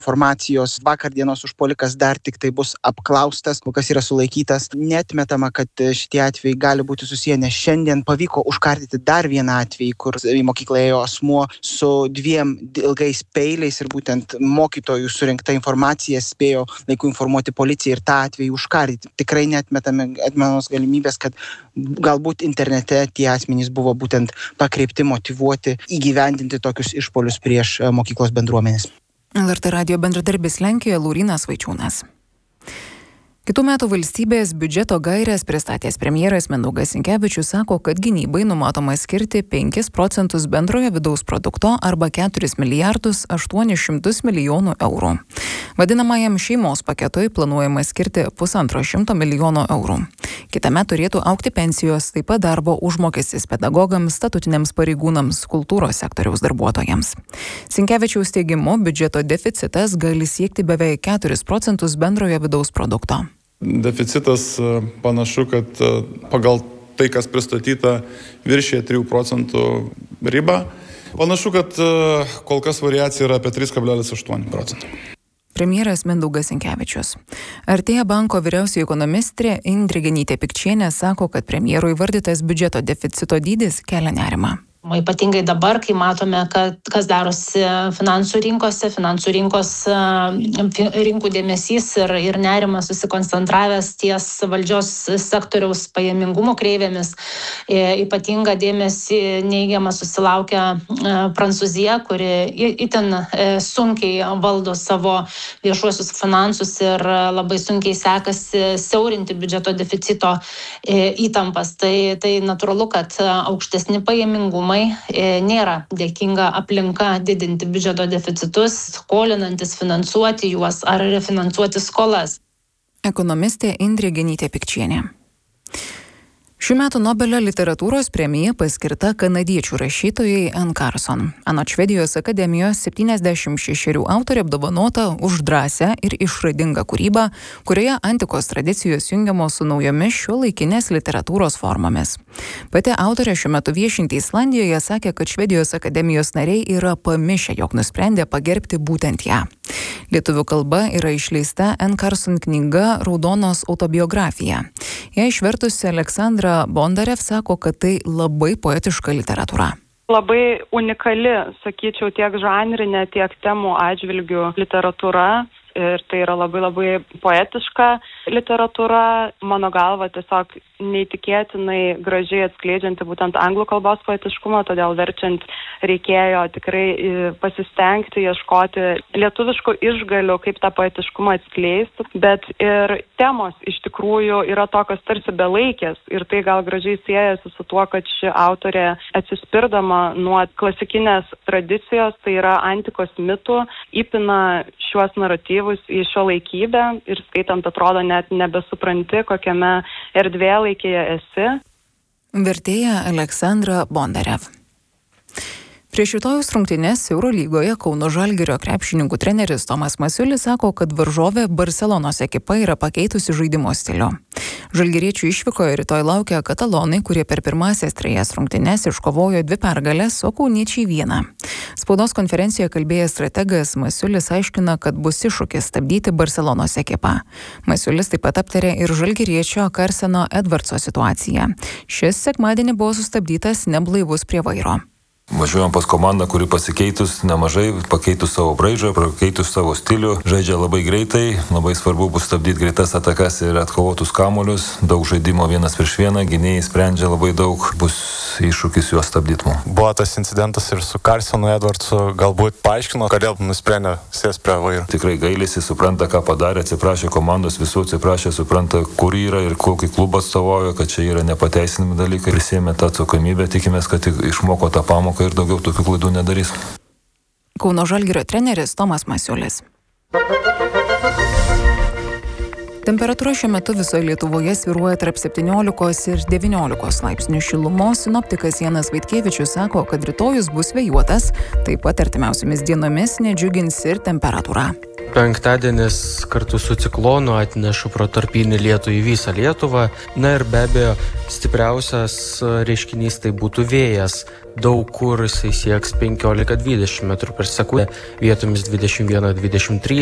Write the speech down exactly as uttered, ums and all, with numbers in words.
informacijos. Vakar dienos užpuolikas dar tik tai bus apklaustas, kol kas yra sulaikytas. Neatmetama, kad šitie atvejai gali būti susiję, nes šiandien pavyko užkardyti dar vieną atvejį, kur į mokyklą ėjo asmuo su dviem ilgais peiliais ir būtent mokytojų surinkta informacija spėjo laiku informuoti policiją ir tą atvejį užkardyti. Tikrai neatmetame atmenos galimybės, kad galbūt internete tie asmenys buvo būtent pakreipti, motyvuoti, įgyvendinti tokius išpolius prieš mokyklos bendruomenės. L R T radijo bendradarbis Lenkijoje Laurynas Vaičiūnas. Kitų metų valstybės biudžeto gaires pristatęs premjeras Mindaugas Sinkevičius sako, kad gynybai numatoma skirti penkis procentus bendrojo vidaus produkto arba keturis milijardus aštuonis šimtus milijonų eurų. Vadinamajam šeimos paketui planuojama skirti pusantro šimto milijonų eurų. Kitąmet turėtų augti pensijos, taip pat darbo užmokestis pedagogams, statutiniams pareigūnams, kultūros sektoriaus darbuotojams. Sinkevičiaus teigimu, biudžeto deficitas gali siekti beveik keturis procentus bendrojo vidaus produkto. Deficitas panašu, kad pagal tai, kas pristatyta, viršyje trijų procentų ribą. Panašu, kad kol kas variacija yra apie trys kablelis aštuoni procentai. Premjeras Mindaugas Sinkevičius. Artėja banko vyriausioji ekonomistė Indrė Genytė-Pikčienė sako, kad premjero įvardytas biudžeto deficito dydis kelia nerimą. Ypatingai dabar, kai matome, kad kas darosi finansų rinkose, finansų rinkos rinkų dėmesys ir, ir nerimas susikoncentravęs ties valdžios sektoriaus pajamingumo kreivėmis. Ypatinga dėmesį neigiamą susilaukia Prancūzija, kuri itin sunkiai valdo savo viešuosius finansus ir labai sunkiai sekasi siaurinti biudžeto deficito įtampas. Tai, tai natūralu, kad aukštesni pajamingumai nėra dėkinga aplinka didinti biudžeto deficitus, skolinantis finansuoti juos ar refinansuoti skolas. Ekonomistė Indrė Genytė-Pikčienė. Šių metų Nobelio literatūros premija paskirta kanadiečių rašytojai Anne Carson. Anot Švedijos akademijos septyniasdešimt šešerių autorė apdovanota už drąsią ir išradingą kūrybą, kurioje antikos tradicijos jungiamos su naujomis šiuolaikinės literatūros formomis. Pati autorė šiuo metu viešinti Islandijoje sakė, kad Švedijos akademijos nariai yra pamišę, jog nusprendė pagerbti būtent ją. Lietuvių kalba yra išleista Anne Carson knyga Raudonos autobiografija. Ją išvertusi Aleksandra Bondarev sako, kad tai labai poetiška literatūra. Labai unikali, sakyčiau, tiek žanrinė, tiek temų atžvilgių literatūra. Ir tai yra labai labai poetiška literatūra, mano galva tiesiog neįtikėtinai gražiai atskleidžianti būtent anglų kalbos poetiškumą, todėl verčiant reikėjo tikrai pasistengti, ieškoti lietuviškų išgalių, kaip tą poetiškumą atskleisti, bet ir temos iš tikrųjų yra tokios tarsi belaikės ir tai gal gražiai siejasi su tuo, kad ši autorė atsispirdama nuo klasikinės tradicijos, tai yra antikos mitų, įpina šiuos naratyvus į šio laikybę ir skaitant atrodo net nebesupranti, kokiame erdvėlaikėje esi. Vertėja Aleksandra Bondarev. Prieš rytojaus rungtynes Eurolygoje Kauno Žalgirio krepšininkų treneris Tomas Masiulis sako, kad varžovė Barselonos ekipa yra pakeitusi žaidimo stilių. Žalgiriečių išvykoje rytoj laukia katalonai, kurie per pirmąsias trejas rungtynes iškovojo dvi pergales, o kauniečiai vieną. Spaudos konferencijoje kalbėjęs strategas Masiulis aiškina, kad bus iššūkis stabdyti Barselonos ekipą. Masiulis taip pat aptarė ir žalgiriečio Karseno Edvardso situaciją. Šis sekmadienį buvo sustabdytas neblaivus prie vairo. Važiuojam pas komandą, kuri pasikeitus nemažai, pakeitus savo braižą, pakeitus savo stilių, žaidžia labai greitai, labai svarbu bus stabdyti greitas atakas ir atkovotus kamuolius, daug žaidimo vienas prieš vieną, gynėjai sprendžia labai daug, bus iššūkis juos stabdyti mums. Buvo tas incidentas ir su Karsenu Edvardsu, galbūt paaiškino, kodėl nusprendė sės prie vairo. Tikrai gailisi, supranta, ką padarė, atsiprašė komandos, visų atsiprašė, supranta, kur yra ir kokį klubą atstovauja, kad čia yra nepateisinami dalykai, prisėmė tą atsakomybę, tikimės, kad išmoko tą pamoką ir daugiau tokių klaidų nedarys. Kauno Žalgirio treneris Tomas Masiulis. Temperatūra šiuo metu visoje Lietuvoje svyruoja tarp septyniolikos ir devyniolikos laipsnių šilumos. Sinoptikas Janas Vaitkievičius sako, kad rytojus bus vėjuotas, taip pat artimiausiomis dienomis nedžiugins ir temperatūra. Penktadienis kartu su ciklonu atneša protarpinį lietų į visą Lietuvą. Na ir be abejo, stipriausias reiškinys tai būtų vėjas. Daug kur jisai sieks penkiolika dvidešimt metrų per sekundę, vietomis dvidešimt vienas dvidešimt trys.